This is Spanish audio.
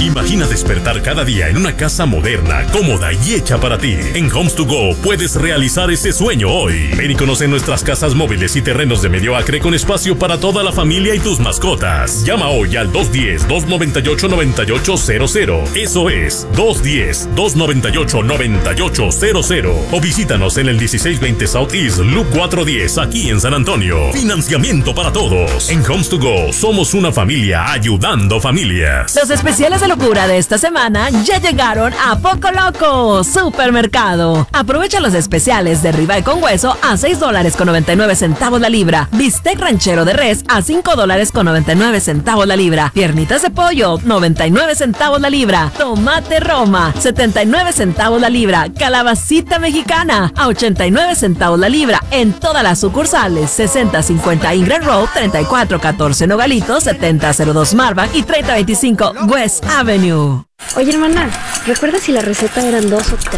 Imagina despertar cada día en una casa moderna, cómoda y hecha para ti. En Homes to Go puedes realizar ese sueño hoy. Ven y conoce nuestras casas móviles y terrenos de medio acre con espacio para toda la familia y tus mascotas. Llama hoy al 210-298-9800. Eso es, 210-298-9800. O visítanos en el 1620 Southeast Loop 410 aquí en San Antonio. Financiamiento para todos. En Homes to Go somos una familia ayudando familias. Los especiales de locura de esta semana ya llegaron a Poco Loco Supermercado. Aprovecha los especiales de ribeye con hueso a $6.99 la libra. Bistec ranchero de res a $5.99 la libra. Piernitas de pollo, 99 centavos la libra. Tomate Roma, 79 centavos la libra. Calabacita mexicana a 89 centavos la libra. En todas las sucursales, 6050 Ingram Road, 3414 Nogalitos, 7002 Marback y 3025 West Avenue. Oye, hermana, ¿recuerdas si la receta eran 2 o 3?